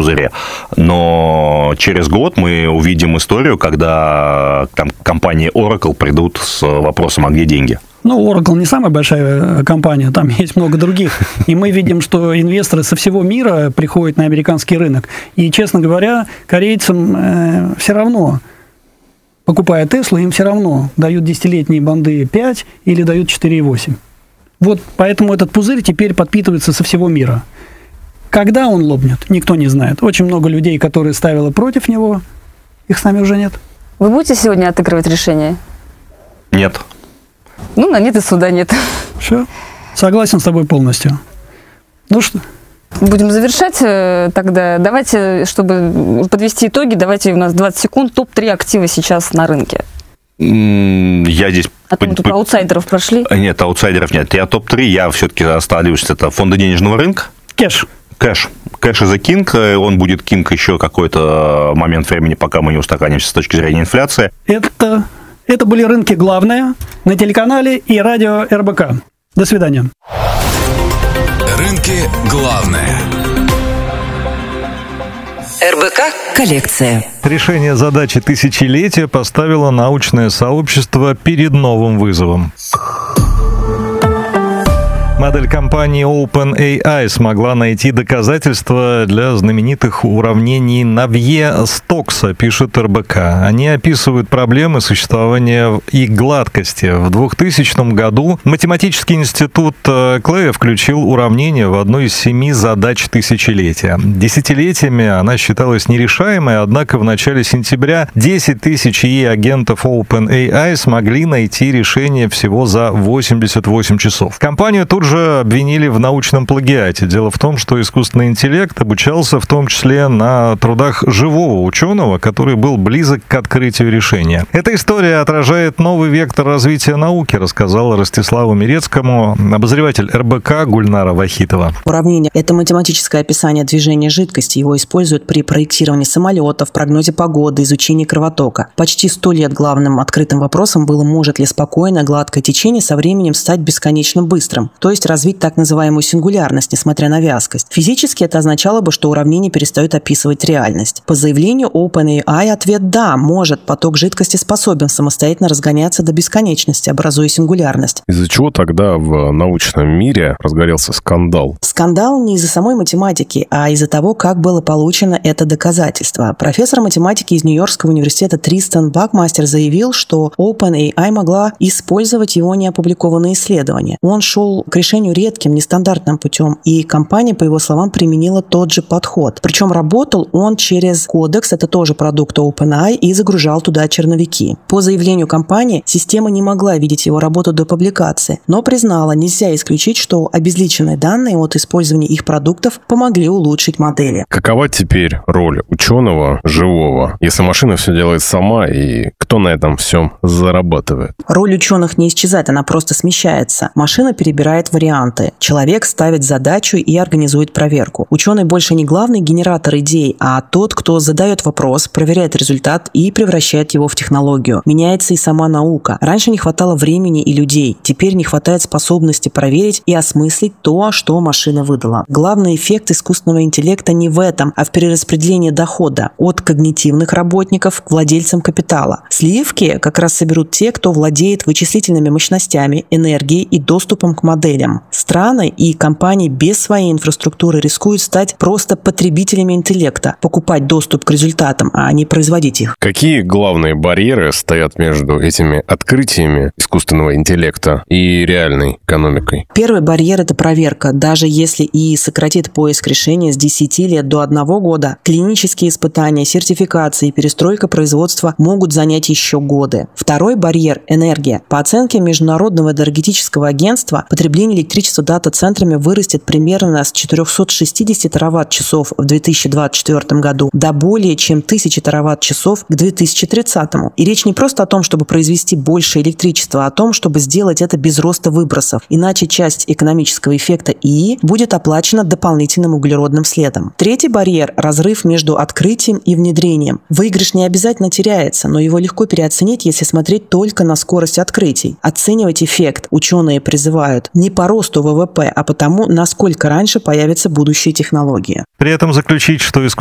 пузыре. Но через год мы увидим историю, когда там компании Oracle придут с вопросом, а где деньги? Oracle не самая большая компания, там есть много других. И мы видим, что инвесторы со всего мира приходят на американский рынок. И, честно говоря, корейцам все равно, покупая Теслу, им все равно дают десятилетние банды 5 или дают 4,8. Вот поэтому этот пузырь теперь подпитывается со всего мира. Когда он лопнет, никто не знает. Очень много людей, которые ставило против него, их с нами уже нет. Вы будете сегодня отыгрывать решение? Нет. На нет и суда нет. Все. Согласен с тобой полностью. Что? Будем завершать тогда. Давайте, чтобы подвести итоги, давайте у нас 20 секунд. Топ-3 актива сейчас на рынке. Я здесь... А то мы только аутсайдеров прошли. Нет, аутсайдеров нет. Я топ-3, я все-таки остановлюсь. Это фонды денежного рынка. Кэш. Кэш is a king. Он будет king еще какой-то момент времени, пока мы не устаканимся с точки зрения инфляции. Это были рынки главные на телеканале и радио РБК. До свидания. Рынки главные. РБК коллекция. Решение задачи тысячелетия поставило научное сообщество перед новым вызовом. Модель компании OpenAI смогла найти доказательства для знаменитых уравнений Навье-Стокса, пишет РБК. Они описывают проблемы существования и гладкости. В 2000 году математический институт Клея включил уравнение в одну из 7 задач тысячелетия. Десятилетиями она считалась нерешаемой, однако в начале сентября 10 тысяч агентов OpenAI смогли найти решение всего за 88 часов. Компанию тут же обвинили в научном плагиате. Дело в том, что искусственный интеллект обучался в том числе на трудах живого ученого, который был близок к открытию решения. Эта история отражает новый вектор развития науки, рассказала Ростиславу Мирецкому обозреватель РБК Гульнара Вахитова. Уравнение – это математическое описание движения жидкости. Его используют при проектировании самолетов, прогнозе погоды, изучении кровотока. Почти 100 лет главным открытым вопросом было, может ли спокойное, гладкое течение со временем стать бесконечно быстрым, то есть развить так называемую сингулярность, несмотря на вязкость. Физически это означало бы, что уравнение перестает описывать реальность. По заявлению OpenAI ответ «да», может, поток жидкости способен самостоятельно разгоняться до бесконечности, образуя сингулярность. Из-за чего тогда в научном мире разгорелся скандал? Скандал не из-за самой математики, а из-за того, как было получено это доказательство. Профессор математики из Нью-Йоркского университета Тристан Бакмастер заявил, что OpenAI могла использовать его неопубликованные исследования. Он шел к решению редким, нестандартным путем, и компания, по его словам, применила тот же подход. Причем работал он через кодекс, это тоже продукт OpenAI, и загружал туда черновики. По заявлению компании, система не могла видеть его работу до публикации, но признала, нельзя исключить, что обезличенные данные от использования их продуктов помогли улучшить модели. Какова теперь роль ученого живого, если машина все делает сама, и кто на этом всем зарабатывает? Роль ученых не исчезает, она просто смещается. Машина перебирает варианты. Человек ставит задачу и организует проверку. Ученый больше не главный генератор идей, а тот, кто задает вопрос, проверяет результат и превращает его в технологию. Меняется и сама наука. Раньше не хватало времени и людей. Теперь не хватает способности проверить и осмыслить то, что машина выдала. Главный эффект искусственного интеллекта не в этом, а в перераспределении дохода от когнитивных работников к владельцам капитала. Сливки как раз соберут те, кто владеет вычислительными мощностями, энергией и доступом к моделям. Страны и компании без своей инфраструктуры рискуют стать просто потребителями интеллекта, покупать доступ к результатам, а не производить их. Какие главные барьеры стоят между этими открытиями искусственного интеллекта и реальной экономикой? Первый барьер – это проверка. Даже если и сократит поиск решения с 10 лет до 1 года, клинические испытания, сертификации и перестройка производства могут занять еще годы. Второй барьер – энергия. По оценке Международного энергетического агентства, потребление электричества дата-центрами вырастет примерно с 460 тераватт-часов в 2024 году до более чем 1000 тераватт-часов к 2030. И речь не просто о том, чтобы произвести больше электричества, а о том, чтобы сделать это без роста выбросов. Иначе часть экономического эффекта ИИ будет оплачена дополнительным углеродным следом. Третий барьер – разрыв между открытием и внедрением. Выигрыш не обязательно теряется, но его легко переоценить, если смотреть только на скорость открытий. Оценивать эффект ученые призывают не по росту ВВП, а по тому, насколько раньше появятся будущие технологии. При этом заключить, что